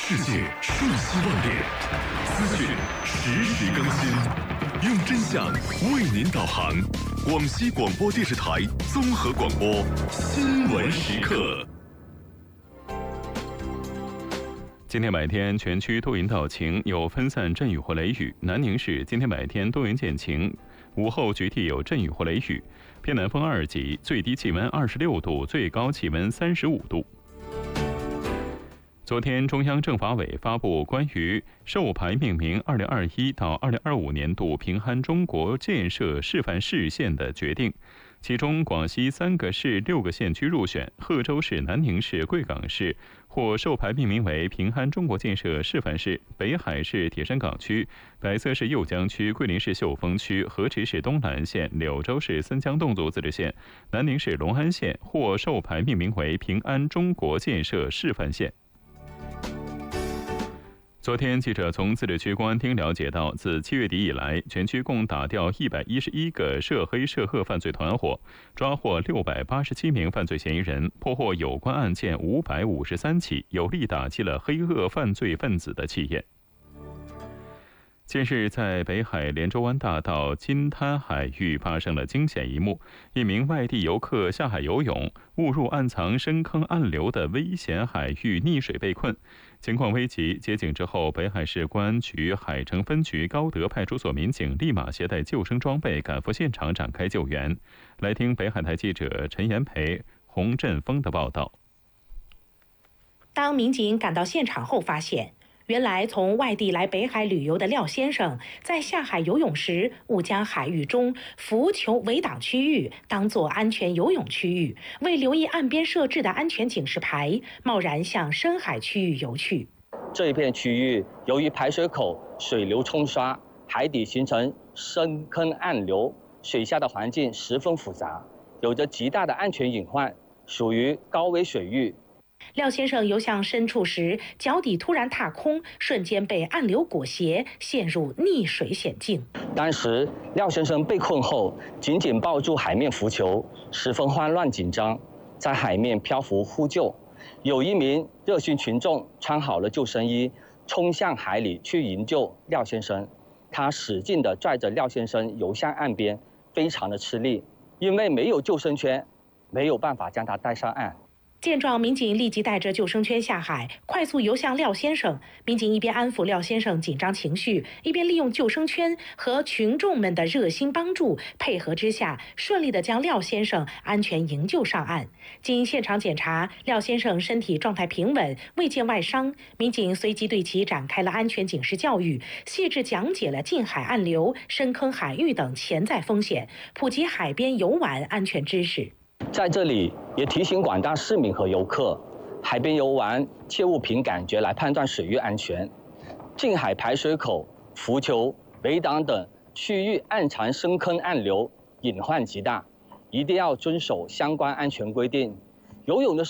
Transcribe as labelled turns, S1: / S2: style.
S1: 世界瞬息万变，资讯实时更新，用真相为您导航。广西广播电视台综合广播新闻时刻。今天白天全区多云到晴，有分散阵雨或雷雨。南宁市今天白天多云见晴，午后局地有阵雨或雷雨，偏南风2级，最低气温26度，最高气温35度。昨天，中央政法委发布关于授牌命名2021到2025年度平安中国建设示范市县的决定，其中广西3个市6个县区入选，贺州市、南宁市、贵港市获授牌命名为平安中国建设示范市，北海市铁山港区、百色市右江区、桂林市秀峰区、河池市东南县、柳州市森江侗族自治县、南宁市隆安县获授牌命名为平安中国建设示范县。昨天，记者从自治区公安厅了解到，自7月底以来，全区共打掉111个涉黑涉恶犯罪团伙，抓获687名犯罪嫌疑人，破获有关案件553起，有力打击了黑恶犯罪分子的气焰。近日，在北海连州湾大道金滩海域发生了惊险一幕，一名外地游客下海游泳，误入暗藏深坑暗流的危险海域，溺水被困。情况危急，接警之后，北海市公安局海城分局高德派出所民警立马携带救生装备赶赴现场展开救援。来听北海台记者陈延培、洪振峰的报道。
S2: 当民警赶到现场后，发现原来从外地来北海旅游的廖先生，在下海游泳时误将海域中浮球围挡区域当作安全游泳区域，未留意岸边设置的安全警示牌，贸然向深海区域游去。
S3: 这一片区域由于排水口水流冲刷，海底形成深坑暗流，水下的环境十分复杂，有着极大的安全隐患，属于高危水域。
S2: 廖先生游向深处时，脚底突然踏空，瞬间被暗流裹挟，陷入溺水险境。
S3: 当时廖先生被困后，紧紧抱住海面浮球，十分慌乱紧张，在海面漂浮呼救。有一名热心群众穿好了救生衣，冲向海里去营救廖先生。他使劲地拽着廖先生游向岸边，非常的吃力，因为没有救生圈，没有办法将他带上岸。
S2: 见状，民警立即带着救生圈下海，快速游向廖先生。民警一边安抚廖先生紧张情绪，一边利用救生圈和群众们的热心帮助配合之下，顺利地将廖先生安全营救上岸。经现场检查，廖先生身体状态平稳，未见外伤。民警随即对其展开了安全警示教育，细致讲解了近海暗流、深坑海域等潜在风险，普及海边游玩安全知识。
S3: 在这里也提醒广大市民和游客，海边游玩切勿凭感觉来判断水域安全。近海排水口、浮球、围挡等区域暗藏深坑暗流，隐患极大，一定要遵守相关安全规定。游泳的